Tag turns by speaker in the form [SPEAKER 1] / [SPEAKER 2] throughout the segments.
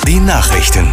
[SPEAKER 1] Die Nachrichten.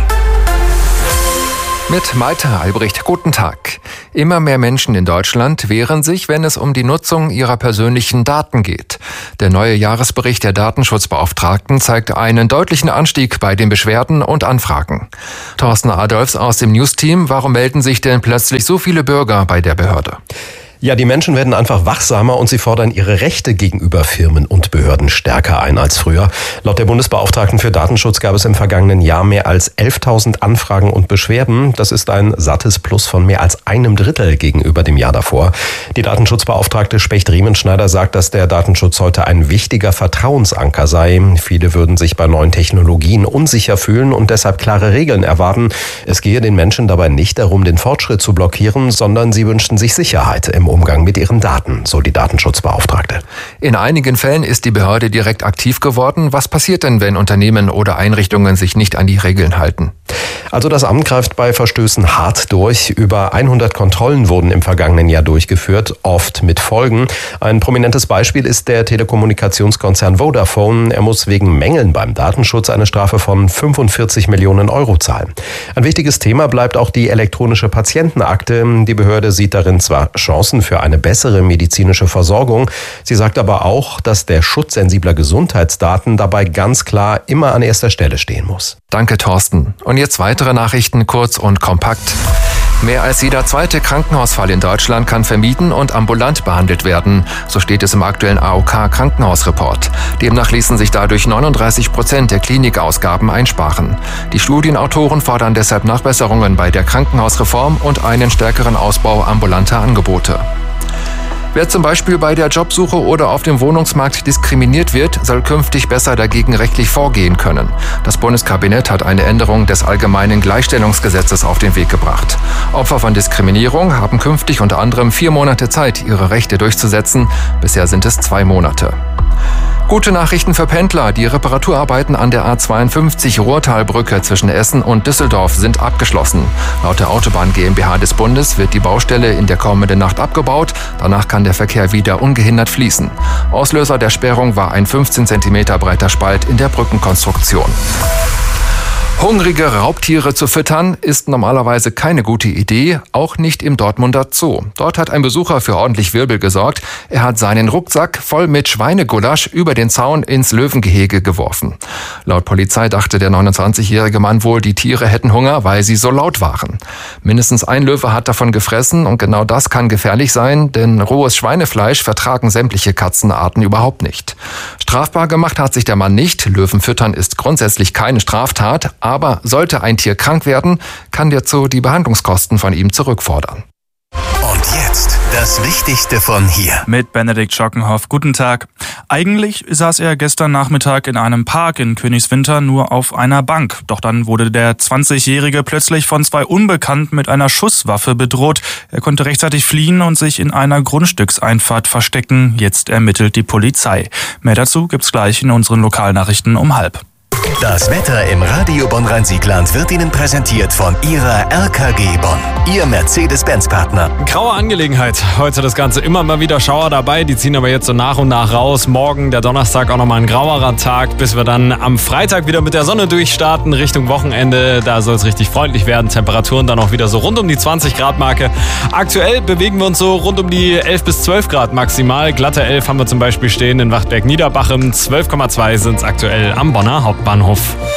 [SPEAKER 2] Mit Malte Albrecht, guten Tag. Immer mehr Menschen in Deutschland wehren sich, wenn es um die Nutzung ihrer persönlichen Daten geht. Der neue Jahresbericht der Datenschutzbeauftragten zeigt einen deutlichen Anstieg bei den Beschwerden und Anfragen. Thorsten Adolfs aus dem News-Team, warum melden sich denn plötzlich so viele Bürger bei der Behörde?
[SPEAKER 3] Ja, die Menschen werden einfach wachsamer und sie fordern ihre Rechte gegenüber Firmen und Behörden stärker ein als früher. Laut der Bundesbeauftragten für Datenschutz gab es im vergangenen Jahr mehr als 11.000 Anfragen und Beschwerden. Das ist ein sattes Plus von mehr als 1/3 gegenüber dem Jahr davor. Die Datenschutzbeauftragte Specht-Riemenschneider sagt, dass der Datenschutz heute ein wichtiger Vertrauensanker sei. Viele würden sich bei neuen Technologien unsicher fühlen und deshalb klare Regeln erwarten. Es gehe den Menschen dabei nicht darum, den Fortschritt zu blockieren, sondern sie wünschten sich Sicherheit im Umgang mit ihren Daten, so die Datenschutzbeauftragte.
[SPEAKER 2] In einigen Fällen ist die Behörde direkt aktiv geworden. Was passiert denn, wenn Unternehmen oder Einrichtungen sich nicht an die Regeln halten?
[SPEAKER 3] Also das Amt greift bei Verstößen hart durch. Über 100 Kontrollen wurden im vergangenen Jahr durchgeführt, oft mit Folgen. Ein prominentes Beispiel ist der Telekommunikationskonzern Vodafone. Er muss wegen Mängeln beim Datenschutz eine Strafe von 45 Millionen Euro zahlen. Ein wichtiges Thema bleibt auch die elektronische Patientenakte. Die Behörde sieht darin zwar Chancen für eine bessere medizinische Versorgung. Sie sagt aber auch, dass der Schutz sensibler Gesundheitsdaten dabei ganz klar immer an erster Stelle stehen muss.
[SPEAKER 2] Danke, Thorsten. Und jetzt weitere Nachrichten, kurz und kompakt. Mehr als jeder zweite Krankenhausfall in Deutschland kann vermieden und ambulant behandelt werden. So steht es im aktuellen AOK-Krankenhausreport. Demnach ließen sich dadurch 39% der Klinikausgaben einsparen. Die Studienautoren fordern deshalb Nachbesserungen bei der Krankenhausreform und einen stärkeren Ausbau ambulanter Angebote. Wer zum Beispiel bei der Jobsuche oder auf dem Wohnungsmarkt diskriminiert wird, soll künftig besser dagegen rechtlich vorgehen können. Das Bundeskabinett hat eine Änderung des Allgemeinen Gleichstellungsgesetzes auf den Weg gebracht. Opfer von Diskriminierung haben künftig unter anderem 4 Monate Zeit, ihre Rechte durchzusetzen. Bisher sind es 2 Monate. Gute Nachrichten für Pendler. Die Reparaturarbeiten an der A52 Ruhrtalbrücke zwischen Essen und Düsseldorf sind abgeschlossen. Laut der Autobahn GmbH des Bundes wird die Baustelle in der kommenden Nacht abgebaut. Danach kann der Verkehr wieder ungehindert fließen. Auslöser der Sperrung war ein 15 cm breiter Spalt in der Brückenkonstruktion. Hungrige Raubtiere zu füttern ist normalerweise keine gute Idee, auch nicht im Dortmunder Zoo. Dort hat ein Besucher für ordentlich Wirbel gesorgt. Er hat seinen Rucksack voll mit Schweinegulasch über den Zaun ins Löwengehege geworfen. Laut Polizei dachte der 29-jährige Mann wohl, die Tiere hätten Hunger, weil sie so laut waren. Mindestens ein Löwe hat davon gefressen und genau das kann gefährlich sein, denn rohes Schweinefleisch vertragen sämtliche Katzenarten überhaupt nicht. Strafbar gemacht hat sich der Mann nicht. Löwen füttern ist grundsätzlich keine Straftat. Aber sollte ein Tier krank werden, kann der Zoo die Behandlungskosten von ihm zurückfordern.
[SPEAKER 1] Und jetzt das Wichtigste von hier.
[SPEAKER 4] Mit Benedikt Schockenhoff. Guten Tag. Eigentlich saß er gestern Nachmittag in einem Park in Königswinter nur auf einer Bank. Doch dann wurde der 20-Jährige plötzlich von 2 Unbekannten mit einer Schusswaffe bedroht. Er konnte rechtzeitig fliehen und sich in einer Grundstückseinfahrt verstecken. Jetzt ermittelt die Polizei. Mehr dazu gibt's gleich in unseren Lokalnachrichten um 12:30.
[SPEAKER 1] Das Wetter im Radio Bonn-Rhein-Sieg-Land wird Ihnen präsentiert von Ihrer RKG Bonn, Ihr Mercedes-Benz-Partner.
[SPEAKER 5] Graue Angelegenheit. Heute das Ganze immer mal wieder Schauer dabei. Die ziehen aber jetzt so nach und nach raus. Morgen, der Donnerstag, auch nochmal ein grauerer Tag, bis wir dann am Freitag wieder mit der Sonne durchstarten Richtung Wochenende. Da soll es richtig freundlich werden. Temperaturen dann auch wieder so rund um die 20-Grad-Marke. Aktuell bewegen wir uns so rund um die 11 bis 12 Grad maximal. Glatte 11 haben wir zum Beispiel stehen in Wachtberg-Niederbachem. 12,2 sind es aktuell am Bonner Hauptbahnhof.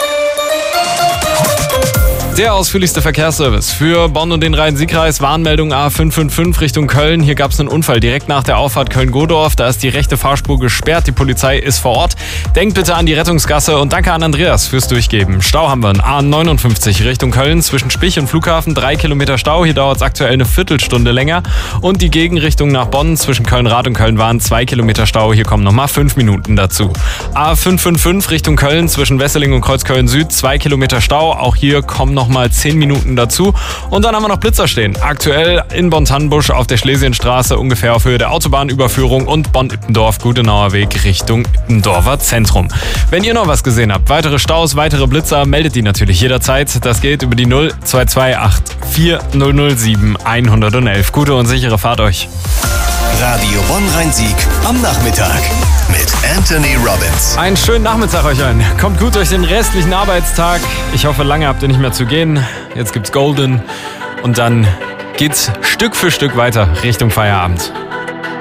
[SPEAKER 5] Der ausführlichste Verkehrsservice für Bonn und den Rhein-Sieg-Kreis. Warnmeldung A555 Richtung Köln. Hier gab es einen Unfall direkt nach der Auffahrt Köln-Godorf. Da ist die rechte Fahrspur gesperrt. Die Polizei ist vor Ort. Denkt bitte an die Rettungsgasse und danke an Andreas fürs Durchgeben. Stau haben wir in A59 Richtung Köln zwischen Spich und Flughafen. 3 Kilometer Stau. Hier dauert es aktuell eine Viertelstunde länger. Und die Gegenrichtung nach Bonn zwischen Köln-Rad und Köln-Wahn 2 Kilometer Stau. Hier kommen nochmal 5 Minuten dazu. A555 Richtung Köln zwischen Wesseling und Kreuzköln Süd. 2 Kilometer Stau. Auch hier kommen nochmal 10 Minuten dazu. Und dann haben wir noch Blitzer stehen. Aktuell in Bonn-Tannenbusch auf der Schlesienstraße, ungefähr auf Höhe der Autobahnüberführung, und Bonn-Ipendorf, Gudenauer Weg Richtung Ippendorfer Zentrum. Wenn ihr noch was gesehen habt, weitere Staus, weitere Blitzer, meldet die natürlich jederzeit. Das geht über die 0228 4007 111. Gute und sichere Fahrt euch.
[SPEAKER 1] Radio Bonn-Rhein-Sieg am Nachmittag mit Anthony Robbins.
[SPEAKER 5] Einen schönen Nachmittag euch allen. Kommt gut durch den restlichen Arbeitstag. Ich hoffe, lange habt ihr nicht mehr zu gehen. Jetzt gibt's Golden und dann geht's Stück für Stück weiter Richtung Feierabend.